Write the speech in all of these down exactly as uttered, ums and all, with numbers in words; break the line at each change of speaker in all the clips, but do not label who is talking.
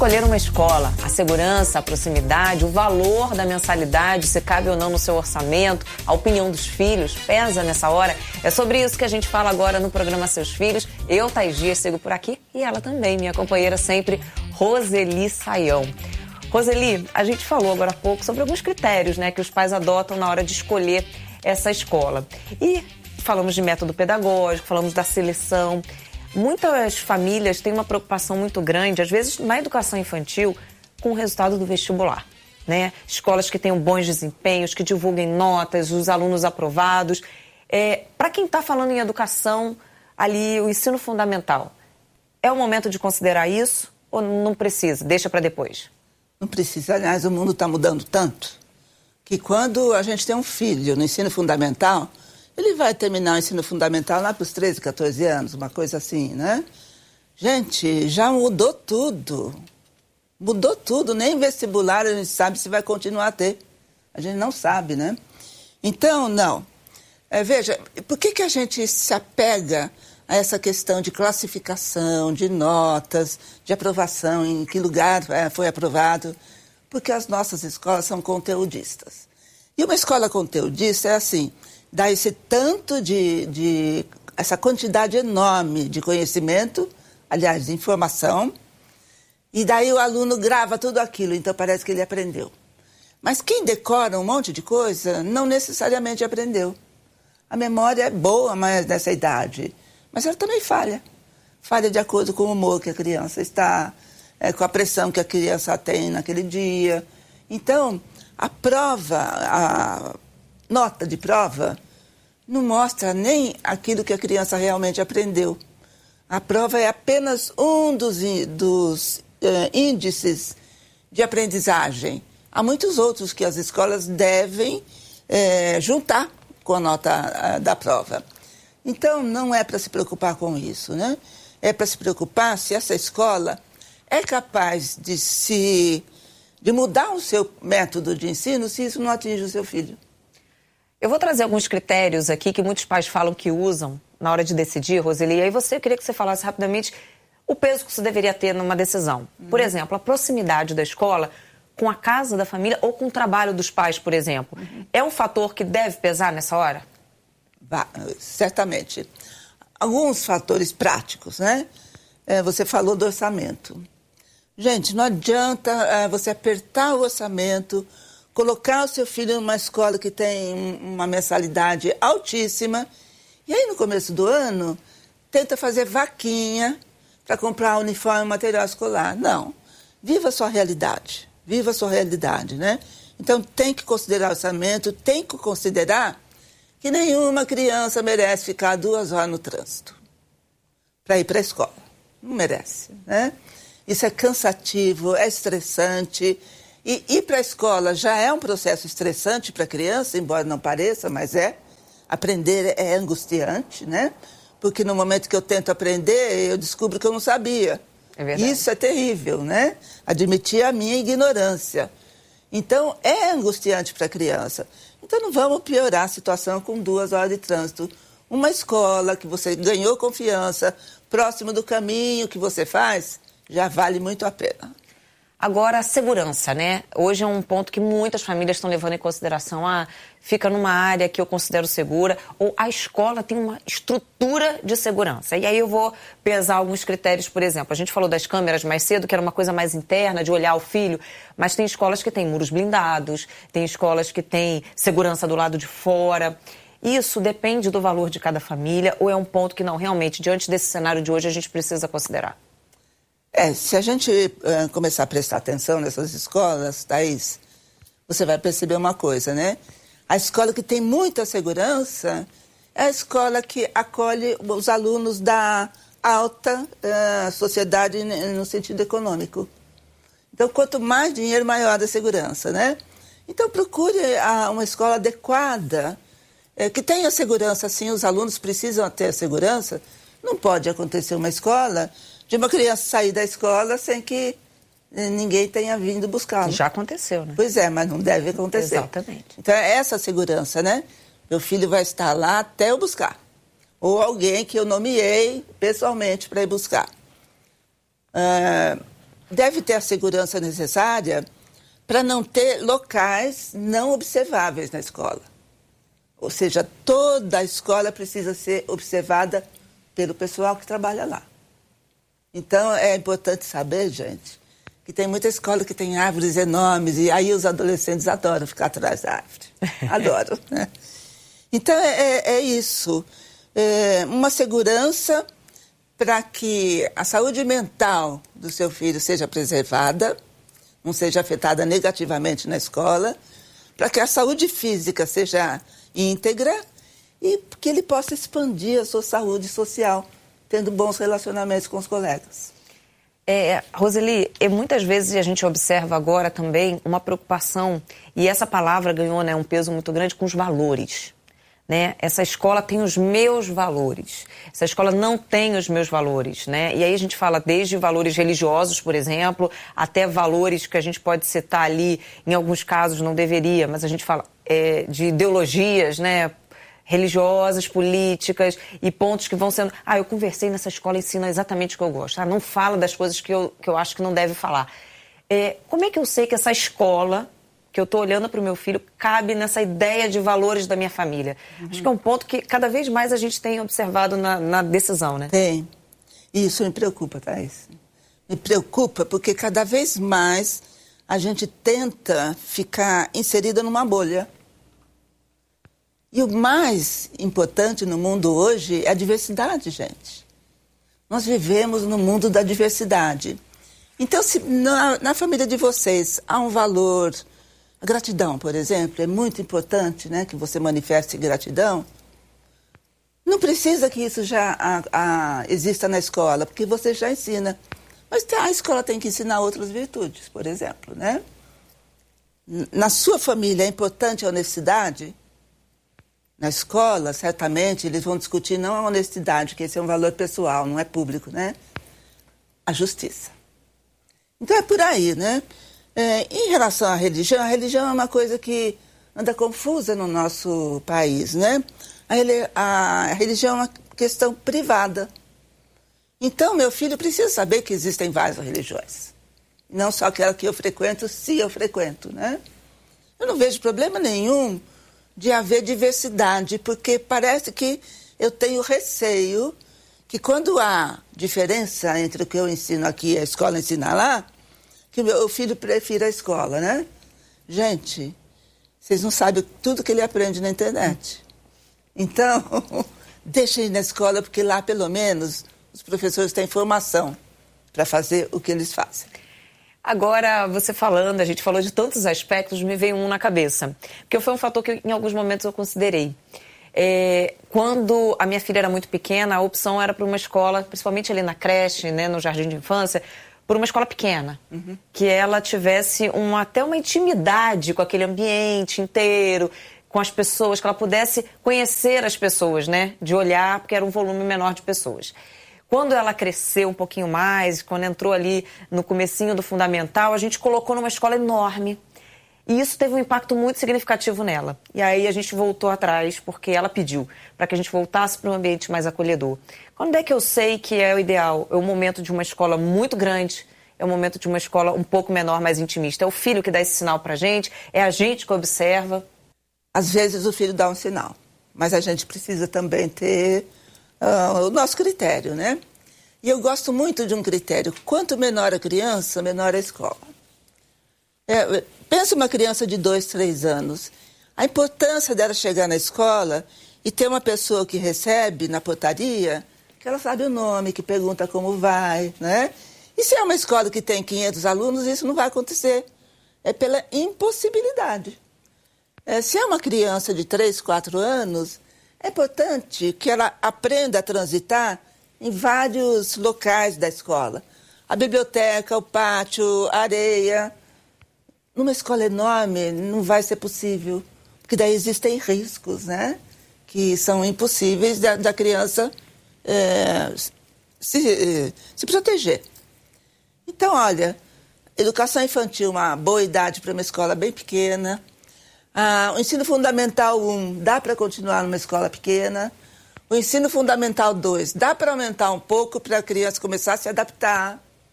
Escolher uma escola, a segurança, a proximidade, o valor da mensalidade, se cabe ou não no seu orçamento, a opinião dos filhos, pesa nessa hora? É sobre isso que a gente fala agora no programa Seus Filhos. Eu, Thaís Dias, sigo por aqui e ela também, minha companheira sempre, Roseli Saião. Roseli, a gente falou agora há pouco sobre alguns critérios, né, que os pais adotam na hora de escolher essa escola. E falamos de método pedagógico, falamos da seleção. Muitas famílias têm uma preocupação muito grande, às vezes na educação infantil, com o resultado do vestibular, né? Escolas que tenham bons desempenhos, que divulguem notas, os alunos aprovados. É, para quem está falando em educação, ali o ensino fundamental, é o momento de considerar isso ou não precisa? Deixa para depois?
Não precisa. Aliás, o mundo está mudando tanto que quando a gente tem um filho no ensino fundamental, ele vai terminar o ensino fundamental lá para os treze, quatorze anos, uma coisa assim, né? Gente, já mudou tudo. Mudou tudo. Nem vestibular a gente sabe se vai continuar a ter. A gente não sabe, né? Então, não. É, veja, por que que a gente se apega a essa questão de classificação, de notas, de aprovação, em que lugar é, foi aprovado? Porque as nossas escolas são conteudistas. E uma escola conteudista é assim, dá esse tanto de, de... essa quantidade enorme de conhecimento, aliás, de informação, e daí o aluno grava tudo aquilo, então parece que ele aprendeu. Mas quem decora um monte de coisa, não necessariamente aprendeu. A memória é boa, mas nessa idade, mas ela também falha. Falha de acordo com o humor que a criança está, é, com a pressão que a criança tem naquele dia. Então, a prova, a nota de prova não mostra nem aquilo que a criança realmente aprendeu. A prova é apenas um dos, dos uh, índices de aprendizagem. Há muitos outros que as escolas devem eh, juntar com a nota uh, da prova. Então, não é para se preocupar com isso, né? É para se preocupar se essa escola é capaz de, se, de mudar o seu método de ensino se isso não atinge o seu filho.
Eu vou trazer alguns critérios aqui que muitos pais falam que usam na hora de decidir, Roseli. E aí você, eu queria que você falasse rapidamente o peso que você deveria ter numa decisão. Uhum. Por exemplo, a proximidade da escola com a casa da família ou com o trabalho dos pais, por exemplo. Uhum. É um fator que deve pesar nessa hora?
Bah, certamente. Alguns fatores práticos, né? É, você falou do orçamento. Gente, não adianta é, você apertar o orçamento, colocar o seu filho numa escola que tem uma mensalidade altíssima, e aí no começo do ano, tenta fazer vaquinha para comprar uniforme e material escolar. Não. Viva a sua realidade. Viva a sua realidade, né? Então tem que considerar o orçamento, tem que considerar que nenhuma criança merece ficar duas horas no trânsito para ir para a escola. Não merece, né? Isso é cansativo, é estressante. E ir para a escola já é um processo estressante para a criança, embora não pareça, mas é. Aprender é angustiante, né? Porque no momento que eu tento aprender, eu descubro que eu não sabia.
É verdade.
Isso é terrível, né? Admitir a minha ignorância. Então, é angustiante para a criança. Então, não vamos piorar a situação com duas horas de trânsito. Uma escola que você ganhou confiança, próximo do caminho que você faz, já vale muito a pena.
Agora, a segurança, né? Hoje é um ponto que muitas famílias estão levando em consideração. Ah, fica numa área que eu considero segura, ou a escola tem uma estrutura de segurança. E aí eu vou pesar alguns critérios, por exemplo. A gente falou das câmeras mais cedo, que era uma coisa mais interna, de olhar o filho, mas tem escolas que têm muros blindados, tem escolas que têm segurança do lado de fora. Isso depende do valor de cada família, ou é um ponto que não, realmente, diante desse cenário de hoje, a gente precisa considerar?
É, se a gente uh, começar a prestar atenção nessas escolas, Thaís, você vai perceber uma coisa, né? A escola que tem muita segurança é a escola que acolhe os alunos da alta uh, sociedade no sentido econômico. Então, quanto mais dinheiro, maior a segurança, né? Então, procure uh, uma escola adequada, uh, que tenha segurança, sim, os alunos precisam ter segurança. Não pode acontecer uma escola de uma criança sair da escola sem que ninguém tenha vindo buscá-lo.
Já aconteceu, né?
Pois é, mas não deve acontecer.
Exatamente.
Então, é essa segurança, né? Meu filho vai estar lá até eu buscar. Ou alguém que eu nomeei pessoalmente para ir buscar. Uh, deve ter a segurança necessária para não ter locais não observáveis na escola. Ou seja, toda a escola precisa ser observada pelo pessoal que trabalha lá. Então, é importante saber, gente, que tem muita escola que tem árvores enormes e aí os adolescentes adoram ficar atrás da árvore. Adoram, né? Então, é, é isso. É uma segurança para que a saúde mental do seu filho seja preservada, não seja afetada negativamente na escola, para que a saúde física seja íntegra e que ele possa expandir a sua saúde social, tendo bons relacionamentos com os colegas.
É, Roseli, e muitas vezes a gente observa agora também uma preocupação, e essa palavra ganhou, né, um peso muito grande com os valores. Né? Essa escola tem os meus valores, essa escola não tem os meus valores, né? E aí a gente fala desde valores religiosos, por exemplo, até valores que a gente pode citar ali, em alguns casos não deveria, mas a gente fala é, de ideologias, né? Religiosas, políticas e pontos que vão sendo... Ah, eu conversei nessa escola, ensina exatamente o que eu gosto. Ah, não fala das coisas que eu, que eu acho que não deve falar. É, como é que eu sei que essa escola... que eu estou olhando para o meu filho, cabe nessa ideia de valores da minha família? Uhum. Acho que é um ponto que cada vez mais a gente tem observado na, na decisão, né?
Tem. Isso me preocupa, Thaís. Me preocupa porque cada vez mais a gente tenta ficar inserida numa bolha. E o mais importante no mundo hoje é a diversidade, gente. Nós vivemos no mundo da diversidade. Então, se na, na família de vocês há um valor... A gratidão, por exemplo, é muito importante, né, que você manifeste gratidão. Não precisa que isso já a, a, exista na escola, porque você já ensina. Mas a escola tem que ensinar outras virtudes, por exemplo, né? Na sua família é importante a honestidade? Na escola, certamente, eles vão discutir não a honestidade, que esse é um valor pessoal, não é público, né? A justiça. Então é por aí, né? É, em relação à religião, a religião é uma coisa que anda confusa no nosso país, né? A, a, a religião é uma questão privada. Então, meu filho precisa saber que existem várias religiões. Não só aquela que eu frequento, se eu frequento, né? Eu não vejo problema nenhum de haver diversidade, porque parece que eu tenho receio que quando há diferença entre o que eu ensino aqui e a escola ensina lá, que o meu filho prefira a escola, né? Gente, vocês não sabem tudo que ele aprende na internet. Então, deixem ele na escola, porque lá, pelo menos, os professores têm formação para fazer o que eles fazem.
Agora, você falando, a gente falou de tantos aspectos, me veio um na cabeça. Porque foi um fator que em alguns momentos eu considerei. É, quando a minha filha era muito pequena, a opção era para uma escola, principalmente ali na creche, né, no jardim de infância, por uma escola pequena, uhum. que ela tivesse uma, até uma intimidade com aquele ambiente inteiro, com as pessoas, que ela pudesse conhecer as pessoas, né? De olhar, porque era um volume menor de pessoas. Quando ela cresceu um pouquinho mais, quando entrou ali no comecinho do fundamental, a gente colocou numa escola enorme. E isso teve um impacto muito significativo nela. E aí a gente voltou atrás, porque ela pediu para que a gente voltasse para um ambiente mais acolhedor. Quando é que eu sei que é o ideal? É o momento de uma escola muito grande, é o momento de uma escola um pouco menor, mais intimista. É o filho que dá esse sinal para a gente, é a gente que observa.
Às vezes o filho dá um sinal, mas a gente precisa também ter uh, o nosso critério, né? E eu gosto muito de um critério. Quanto menor a criança, menor a escola. É, pensa uma criança de dois, três anos. A importância dela chegar na escola e ter uma pessoa que recebe na portaria, que ela sabe o nome, que pergunta como vai, né? E se é uma escola que tem quinhentos alunos, isso não vai acontecer. É pela impossibilidade. É, se é uma criança de três, quatro anos, é importante que ela aprenda a transitar em vários locais da escola. A biblioteca, o pátio, a areia. Numa escola enorme não vai ser possível, porque daí existem riscos, né? Que são impossíveis da, da criança é, se, se proteger. Então, olha, educação infantil, uma boa idade para uma escola bem pequena. Ah, o ensino fundamental um, dá para continuar numa escola pequena. O ensino fundamental dois, dá para aumentar um pouco para a criança começar a se adaptar.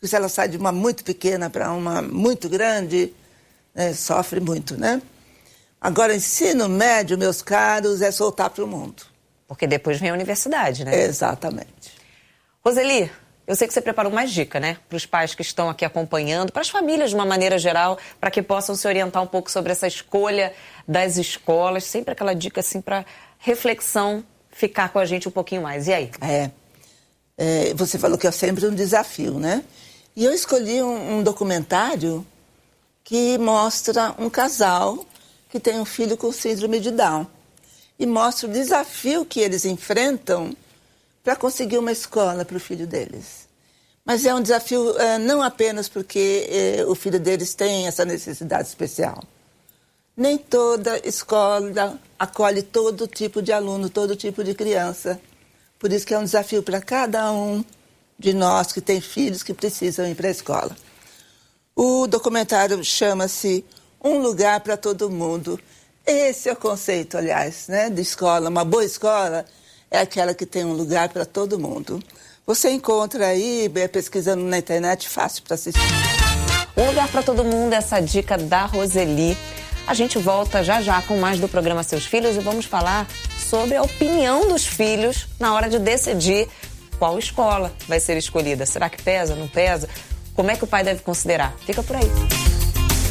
Porque se ela sai de uma muito pequena para uma muito grande, né, sofre muito, né? Agora, ensino médio, meus caros, é soltar para o mundo.
Porque depois vem a universidade, né?
Exatamente.
Roseli, eu sei que você preparou mais dica, né? Para os pais que estão aqui acompanhando, para as famílias de uma maneira geral, para que possam se orientar um pouco sobre essa escolha das escolas. Sempre aquela dica, assim, para reflexão, ficar com a gente um pouquinho mais. E aí?
É. é você falou que é sempre um desafio, né? E eu escolhi um, um documentário que mostra um casal que tem um filho com síndrome de Down. E mostra o desafio que eles enfrentam para conseguir uma escola para o filho deles. Mas é um desafio é, não apenas porque é, o filho deles tem essa necessidade especial. Nem toda escola acolhe todo tipo de aluno, todo tipo de criança. Por isso que é um desafio para cada um de nós que tem filhos que precisam ir para a escola. O documentário chama-se Um Lugar para Todo Mundo. Esse é o conceito, aliás, né, de escola. Uma boa escola é aquela que tem um lugar para todo mundo. Você encontra aí, pesquisando na internet, fácil para assistir.
Um Lugar para Todo Mundo, essa dica da Roseli. A gente volta já já com mais do programa Seus Filhos e vamos falar sobre a opinião dos filhos na hora de decidir qual escola vai ser escolhida. Será que pesa, não pesa? Como é que o pai deve considerar? Fica por aí.